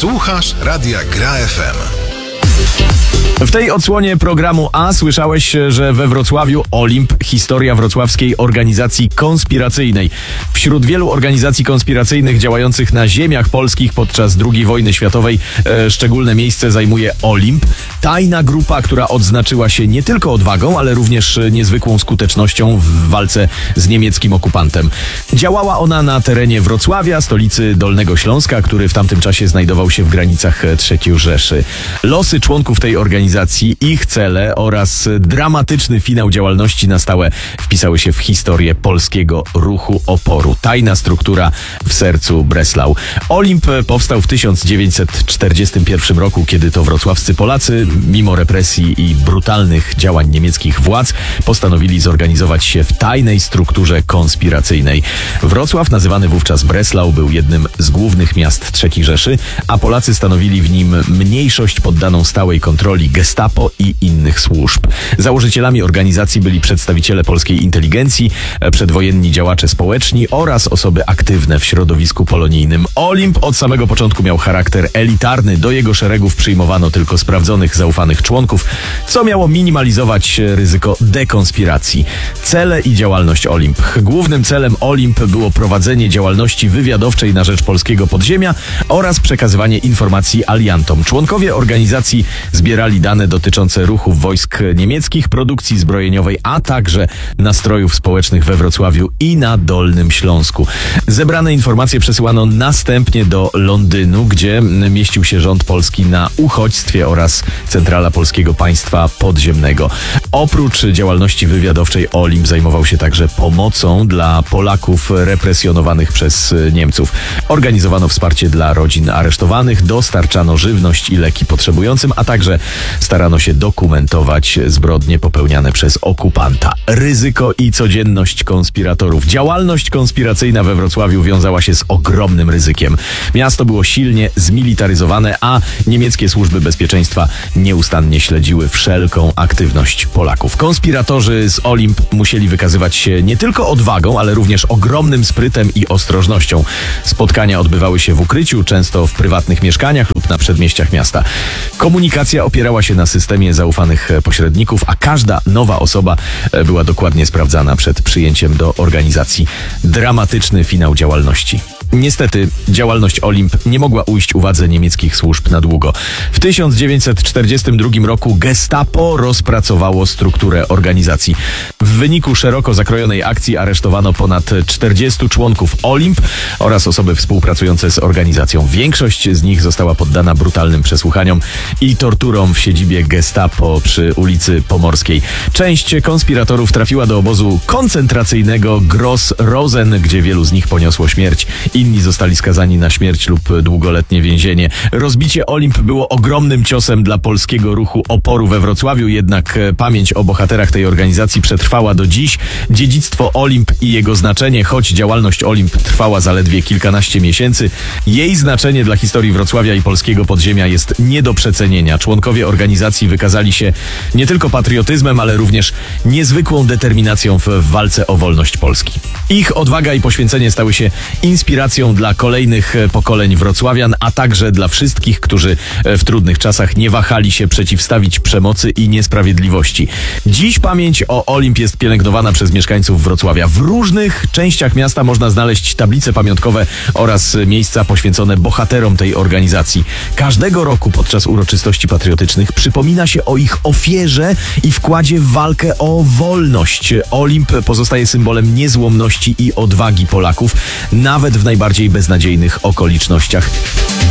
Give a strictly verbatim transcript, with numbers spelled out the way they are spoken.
Słuchasz Radia Gra F M. W tej odsłonie programu A słyszałeś, że we Wrocławiu Olimp, historia wrocławskiej organizacji konspiracyjnej. Wśród wielu organizacji konspiracyjnych działających na ziemiach polskich podczas drugiej wojny światowej e, szczególne miejsce zajmuje Olimp. Tajna grupa, która odznaczyła się nie tylko odwagą, ale również niezwykłą skutecznością w walce z niemieckim okupantem. Działała ona na terenie Wrocławia, stolicy Dolnego Śląska, który w tamtym czasie znajdował się w granicach trzeciej Rzeszy. Losy członków tej organizacji, ich cele oraz dramatyczny finał działalności na stałe wpisały się w historię polskiego ruchu oporu. Tajna struktura w sercu Breslau. Olimp powstał w tysiąc dziewięćset czterdziestym pierwszym roku, kiedy to wrocławscy Polacy, mimo represji i brutalnych działań niemieckich władz, postanowili zorganizować się w tajnej strukturze konspiracyjnej. Wrocław, nazywany wówczas Breslau, był jednym z głównych miast trzeciej Rzeszy, a Polacy stanowili w nim mniejszość poddaną stałej kontroli Gestapo i innych służb. Założycielami organizacji byli przedstawiciele polskiej inteligencji, przedwojenni działacze społeczni oraz osoby aktywne w środowisku polonijnym. Olimp od samego początku miał charakter elitarny. Do jego szeregów przyjmowano tylko sprawdzonych, zaufanych członków, co miało minimalizować ryzyko dekonspiracji. Cele i działalność Olimp. Głównym celem Olimp było prowadzenie działalności wywiadowczej na rzecz polskiego podziemia oraz przekazywanie informacji aliantom. Członkowie organizacji zbierali dane dotyczące ruchów wojsk niemieckich, produkcji zbrojeniowej, a także nastrojów społecznych we Wrocławiu i na Dolnym Śląsku. Zebrane informacje przesyłano następnie do Londynu, gdzie mieścił się rząd polski na uchodźstwie oraz centrala polskiego państwa podziemnego. Oprócz działalności wywiadowczej Olimp zajmował się także pomocą dla Polaków represjonowanych przez Niemców. Organizowano wsparcie dla rodzin aresztowanych, dostarczano żywność i leki potrzebującym, a także starano się dokumentować zbrodnie popełniane przez okupanta. Ryzyko i codzienność konspiratorów. Działalność konspiracyjna we Wrocławiu wiązała się z ogromnym ryzykiem. Miasto było silnie zmilitaryzowane, a niemieckie służby bezpieczeństwa nieustannie śledziły wszelką aktywność Polaków. Konspiratorzy z Olimp musieli wykazywać się nie tylko odwagą, ale również ogromnym sprytem i ostrożnością. Spotkania odbywały się w ukryciu, często w prywatnych mieszkaniach lub na przedmieściach miasta. Komunikacja opierała się na systemie zaufanych pośredników, a każda nowa osoba była dokładnie sprawdzana przed przyjęciem do organizacji. Dramatyczny finał działalności. Niestety działalność Olimp nie mogła ujść uwadze niemieckich służb na długo. W tysiąc dziewięćset czterdziestym drugim roku Gestapo rozpracowało strukturę organizacji. W wyniku szeroko zakrojonej akcji aresztowano ponad czterdziestu członków Olimp oraz osoby współpracujące z organizacją. Większość z nich została poddana brutalnym przesłuchaniom i torturom w siedzibie Gestapo przy ulicy Pomorskiej. Część konspiratorów trafiła do obozu koncentracyjnego Gross-Rosen, gdzie wielu z nich poniosło śmierć. Inni zostali skazani na śmierć lub długoletnie więzienie. Rozbicie Olimp było ogromnym ciosem dla polskiego ruchu oporu we Wrocławiu, jednak pamięć o bohaterach tej organizacji przetrwała do dziś. Dziedzictwo Olimp i jego znaczenie, choć działalność Olimp trwała zaledwie kilkanaście miesięcy, jej znaczenie dla historii Wrocławia i polskiego podziemia jest nie do przecenienia. Członkowie organizacji wykazali się nie tylko patriotyzmem, ale również niezwykłą determinacją w walce o wolność Polski. Ich odwaga i poświęcenie stały się inspiracją dla kolejnych pokoleń wrocławian, a także dla wszystkich, którzy w trudnych czasach nie wahali się przeciwstawić przemocy i niesprawiedliwości. Dziś pamięć o Olimp jest pielęgnowana przez mieszkańców Wrocławia. W różnych częściach miasta można znaleźć tablice pamiątkowe oraz miejsca poświęcone bohaterom tej organizacji. Każdego roku podczas uroczystości patriotycznych przypomina się o ich ofierze i wkładzie w walkę o wolność. Olimp pozostaje symbolem niezłomności i odwagi Polaków, nawet w najbardziej beznadziejnych okolicznościach.